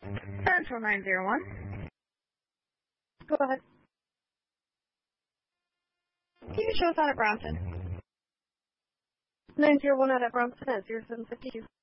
Central 901. Go ahead. You can show us out at Brompton. 901 out at Brompton at 0752.